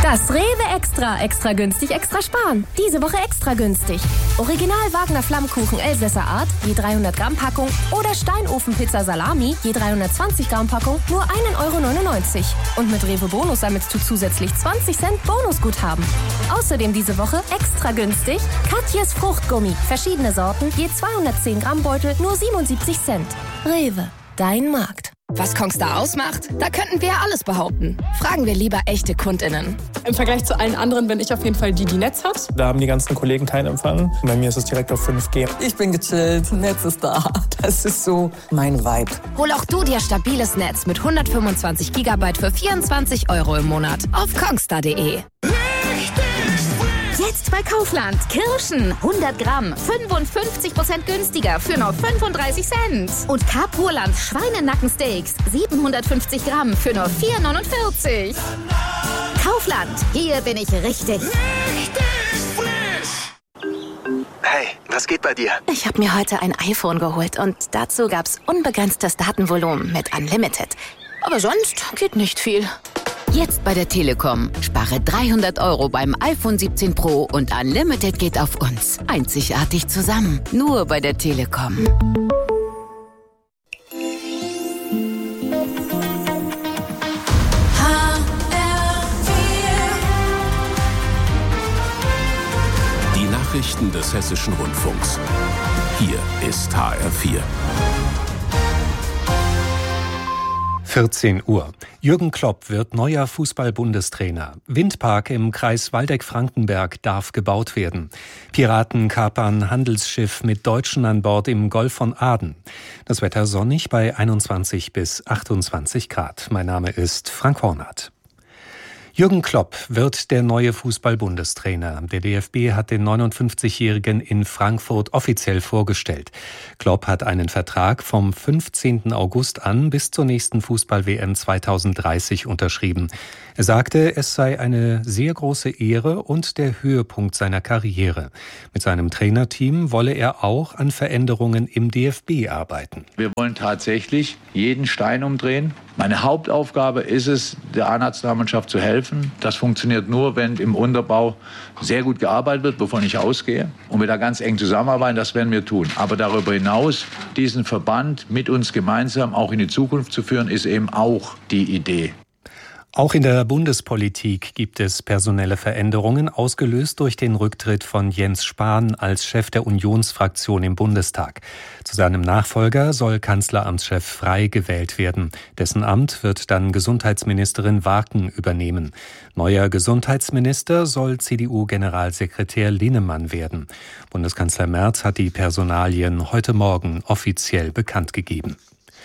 Das Rewe Extra günstig, extra sparen. Diese Woche extra günstig. Original Wagner Flammkuchen Elsässer Art, je 300 Gramm Packung oder Steinofenpizza Salami, je 320 Gramm Packung, nur 1,99 €. Und mit Rewe Bonus sammelst du zusätzlich 20 Cent Bonusguthaben. Außerdem diese Woche extra günstig Katjes Fruchtgummi. Verschiedene Sorten, je 210 Gramm Beutel, nur 77 Cent. Rewe, dein Markt. Was Kongstar ausmacht? Da könnten wir ja alles behaupten. Fragen wir lieber echte KundInnen. Im Vergleich zu allen anderen bin ich auf jeden Fall die Netz hat. Da haben die ganzen Kollegen keinen Empfang. Bei mir ist es direkt auf 5G. Ich bin gechillt, Netz ist da. Das ist so mein Vibe. Hol auch du dir stabiles Netz mit 125 GB für 24 € im Monat auf kongstar.de. Jetzt bei Kaufland. Kirschen, 100 Gramm, 55% günstiger für nur 35 Cent. Und Carpurland Schweinenackensteaks, 750 Gramm für nur 4,49 €. Kaufland, hier bin ich richtig. Hey, was geht bei dir? Ich habe mir heute ein iPhone geholt und dazu gab's unbegrenztes Datenvolumen mit Unlimited. Aber sonst geht nicht viel. Jetzt bei der Telekom. Spare 300 € beim iPhone 17 Pro und Unlimited geht auf uns. Einzigartig zusammen. Nur bei der Telekom. Die Nachrichten des Hessischen Rundfunks. Hier ist HR4. 14 Uhr. Jürgen Klopp wird neuer Fußball-Bundestrainer. Windpark im Kreis Waldeck-Frankenberg darf gebaut werden. Piraten kapern Handelsschiff mit Deutschen an Bord im Golf von Aden. Das Wetter sonnig bei 21 bis 28 Grad. Mein Name ist Frank Hornath. Jürgen Klopp wird der neue Fußball-Bundestrainer. Der DFB hat den 59-Jährigen in Frankfurt offiziell vorgestellt. Klopp hat einen Vertrag vom 15. August an bis zur nächsten Fußball-WM 2030 unterschrieben. Er sagte, es sei eine sehr große Ehre und der Höhepunkt seiner Karriere. Mit seinem Trainerteam wolle er auch an Veränderungen im DFB arbeiten. Wir wollen tatsächlich jeden Stein umdrehen. Meine Hauptaufgabe ist es, der A-Nationalmannschaft zu helfen. Das funktioniert nur, wenn im Unterbau sehr gut gearbeitet wird, wovon ich ausgehe. Und wir da ganz eng zusammenarbeiten, das werden wir tun. Aber darüber hinaus, diesen Verband mit uns gemeinsam auch in die Zukunft zu führen, ist eben auch die Idee. Auch in der Bundespolitik gibt es personelle Veränderungen, ausgelöst durch den Rücktritt von Jens Spahn als Chef der Unionsfraktion im Bundestag. Zu seinem Nachfolger soll Kanzleramtschef Frey gewählt werden. Dessen Amt wird dann Gesundheitsministerin Warken übernehmen. Neuer Gesundheitsminister soll CDU-Generalsekretär Linnemann werden. Bundeskanzler Merz hat die Personalien heute Morgen offiziell bekannt gegeben.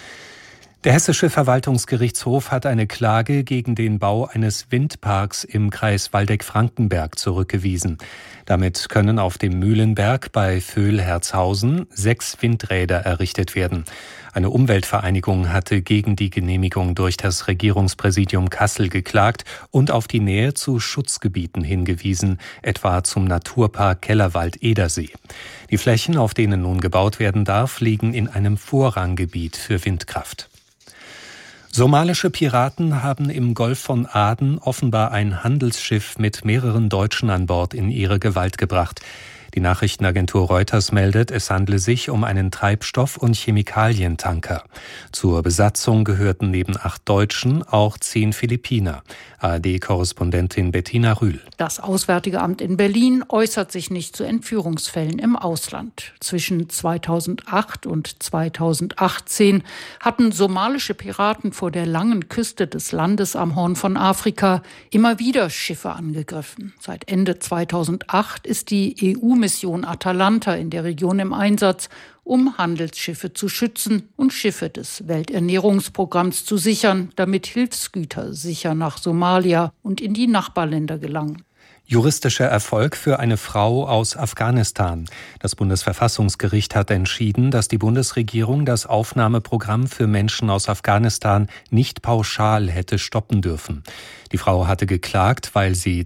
Der Hessische Verwaltungsgerichtshof hat eine Klage gegen den Bau eines Windparks im Kreis Waldeck-Frankenberg zurückgewiesen. Damit können auf dem Mühlenberg bei Vöhl-Herzhausen 6 Windräder errichtet werden. Eine Umweltvereinigung hatte gegen die Genehmigung durch das Regierungspräsidium Kassel geklagt und auf die Nähe zu Schutzgebieten hingewiesen, etwa zum Naturpark Kellerwald-Edersee. Die Flächen, auf denen nun gebaut werden darf, liegen in einem Vorranggebiet für Windkraft. Somalische Piraten haben im Golf von Aden offenbar ein Handelsschiff mit mehreren Deutschen an Bord in ihre Gewalt gebracht. Die Nachrichtenagentur Reuters meldet, es handle sich um einen Treibstoff- und Chemikalientanker. Zur Besatzung gehörten neben 8 Deutschen auch 10 Philippiner. ARD-Korrespondentin Bettina Rühl. Das Auswärtige Amt in Berlin äußert sich nicht zu Entführungsfällen im Ausland. Zwischen 2008 und 2018 hatten somalische Piraten vor der langen Küste des Landes am Horn von Afrika immer wieder Schiffe angegriffen. Seit Ende 2008 ist die EU-Mission Atalanta in der Region im Einsatz, um Handelsschiffe zu schützen und Schiffe des Welternährungsprogramms zu sichern, damit Hilfsgüter sicher nach Somalia und in die Nachbarländer gelangen. Juristischer Erfolg für eine Frau aus Afghanistan. Das Bundesverfassungsgericht hat entschieden, dass die Bundesregierung das Aufnahmeprogramm für Menschen aus Afghanistan nicht pauschal hätte stoppen dürfen. Die Frau hatte geklagt, weil sie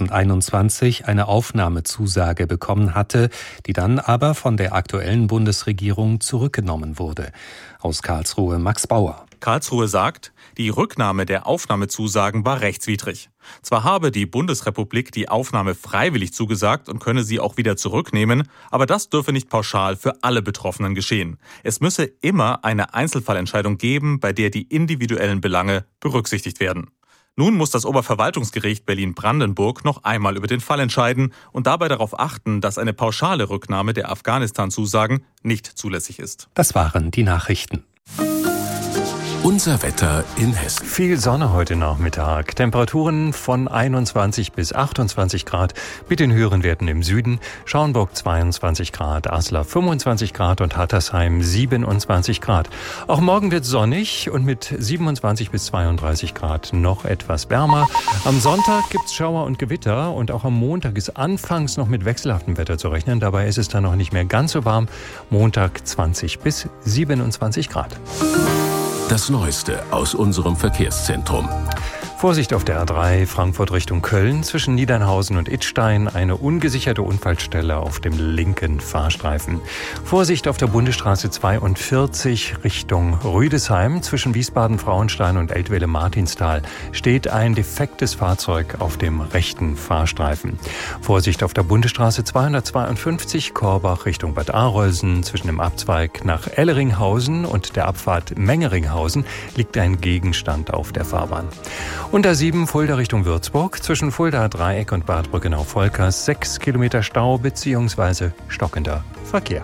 2021 eine Aufnahmezusage bekommen hatte, die dann aber von der aktuellen Bundesregierung zurückgenommen wurde. Aus Karlsruhe Max Bauer. Karlsruhe sagt, die Rücknahme der Aufnahmezusagen war rechtswidrig. Zwar habe die Bundesrepublik die Aufnahme freiwillig zugesagt und könne sie auch wieder zurücknehmen, aber das dürfe nicht pauschal für alle Betroffenen geschehen. Es müsse immer eine Einzelfallentscheidung geben, bei der die individuellen Belange berücksichtigt werden. Nun muss das Oberverwaltungsgericht Berlin-Brandenburg noch einmal über den Fall entscheiden und dabei darauf achten, dass eine pauschale Rücknahme der Afghanistan-Zusagen nicht zulässig ist. Das waren die Nachrichten. Unser Wetter in Hessen. Viel Sonne heute Nachmittag. Temperaturen von 21 bis 28 Grad mit den höheren Werten im Süden. Schaumburg 22 Grad, Aslar 25 Grad und Hattersheim 27 Grad. Auch morgen wird sonnig und mit 27 bis 32 Grad noch etwas wärmer. Am Sonntag gibt's Schauer und Gewitter und auch am Montag ist anfangs noch mit wechselhaftem Wetter zu rechnen. Dabei ist es dann noch nicht mehr ganz so warm. Montag 20 bis 27 Grad. Das Neueste aus unserem Verkehrszentrum. Vorsicht auf der A3 Frankfurt Richtung Köln zwischen Niedernhausen und Idstein, eine ungesicherte Unfallstelle auf dem linken Fahrstreifen. Vorsicht auf der Bundesstraße 42 Richtung Rüdesheim zwischen Wiesbaden-Frauenstein und Eltville-Martinstal steht ein defektes Fahrzeug auf dem rechten Fahrstreifen. Vorsicht auf der Bundesstraße 252 Korbach Richtung Bad Arolsen zwischen dem Abzweig nach Elleringhausen und der Abfahrt Mengeringhausen liegt ein Gegenstand auf der Fahrbahn. Und A7 Fulda Richtung Würzburg, zwischen Fulda Dreieck und Bad Brückenau-Volkers 6 Kilometer Stau bzw. stockender Verkehr.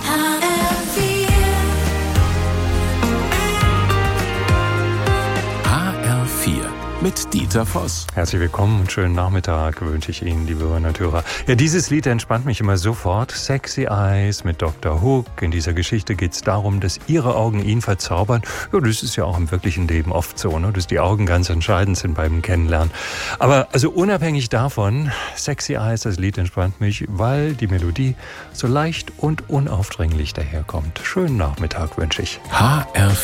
HR4 mit Dieter Voss. Herzlich willkommen und schönen Nachmittag wünsche ich Ihnen, liebe Hörerinnen und Hörer. Ja, dieses Lied entspannt mich immer sofort. Sexy Eyes mit Dr. Hook. In dieser Geschichte geht es darum, dass Ihre Augen ihn verzaubern. Ja, das ist ja auch im wirklichen Leben oft so, ne? Dass die Augen ganz entscheidend sind beim Kennenlernen. Aber also unabhängig davon, Sexy Eyes, das Lied entspannt mich, weil die Melodie so leicht und unaufdringlich daherkommt. Schönen Nachmittag wünsche ich. HR4